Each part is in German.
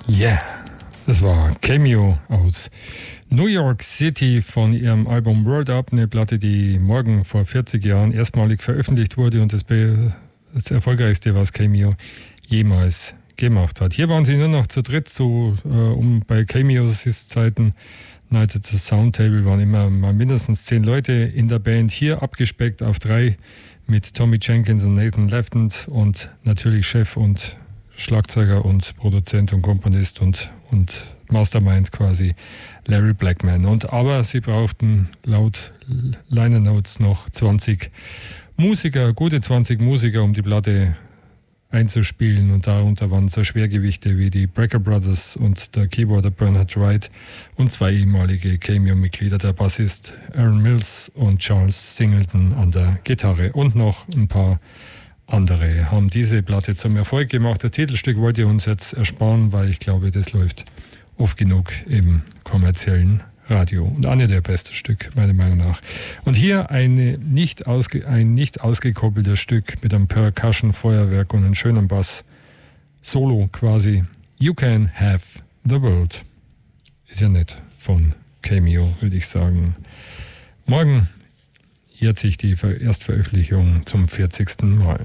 Yeah, das war Cameo aus New York City von ihrem Album World Up, eine Platte, die morgen vor 40 Jahren erstmalig veröffentlicht wurde und das erfolgreichste, was Cameo jemals gemacht hat. Hier waren sie nur noch zu dritt, so bei Cameos Zeiten Night the Soundtable waren immer mal mindestens 10 Leute in der Band, hier abgespeckt auf 3 mit Tommy Jenkins und Nathan Lefton und natürlich Chef und Schlagzeuger und Produzent und Komponist und Mastermind quasi Larry Blackman. Aber sie brauchten laut Liner Notes noch 20 Musiker, gute 20 Musiker, um die Platte einzuspielen, und darunter waren so Schwergewichte wie die Brecker Brothers und der Keyboarder Bernard Wright und 2 ehemalige Cameo-Mitglieder, der Bassist Aaron Mills und Charles Singleton an der Gitarre, und noch ein paar andere haben diese Platte zum Erfolg gemacht. Das Titelstück wollte ich uns jetzt ersparen, weil ich glaube, das läuft oft genug im kommerziellen Radio und auch nicht der beste Stück, meiner Meinung nach. Und hier ein nicht ausgekoppeltes Stück mit einem Percussion-Feuerwerk und einem schönen Bass. Solo quasi. You Can Have the World. Ist ja nett von Cameo, würde ich sagen. Morgen jährt sich die Erstveröffentlichung zum 40. Mal.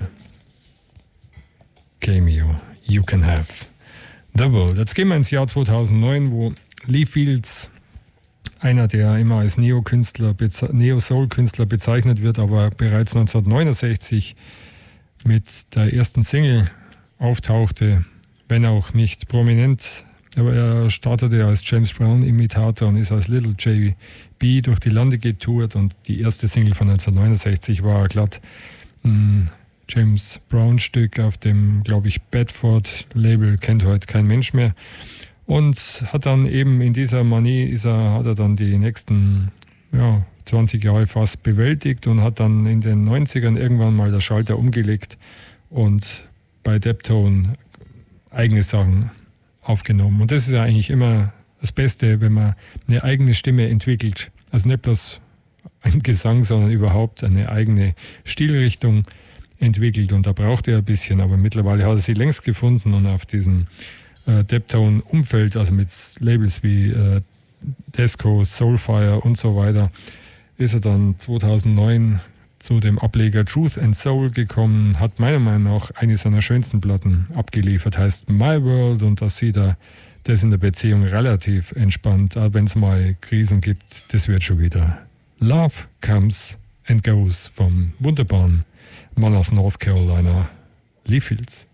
Cameo. You Can Have the World. Jetzt gehen wir ins Jahr 2009, wo Lee Fields, einer, der immer als Neo-Soul-Künstler bezeichnet wird, aber bereits 1969 mit der ersten Single auftauchte, wenn auch nicht prominent. Aber er startete als James Brown-Imitator und ist als Little J.B. durch die Lande getourt, und die erste Single von 1969 war glatt ein James Brown-Stück auf dem, glaube ich, Bedford-Label, kennt heute kein Mensch mehr. Und hat dann eben in dieser Manie hat er dann die nächsten 20 Jahre fast bewältigt und hat dann in den 90ern irgendwann mal der Schalter umgelegt und bei Deptone eigene Sachen aufgenommen. Und das ist ja eigentlich immer das Beste, wenn man eine eigene Stimme entwickelt. Also nicht bloß ein Gesang, sondern überhaupt eine eigene Stilrichtung entwickelt. Und da braucht er ein bisschen, aber mittlerweile hat er sie längst gefunden, und auf diesen Deptone-Umfeld, also mit Labels wie Desco, Soulfire und so weiter, ist er dann 2009 zu dem Ableger Truth and Soul gekommen, hat meiner Meinung nach eine seiner schönsten Platten abgeliefert, heißt My World, und das sieht er das in der Beziehung relativ entspannt, auch wenn es mal Krisen gibt, das wird schon wieder. Love Comes and Goes vom wunderbaren Mann aus North Carolina, Lee Fields.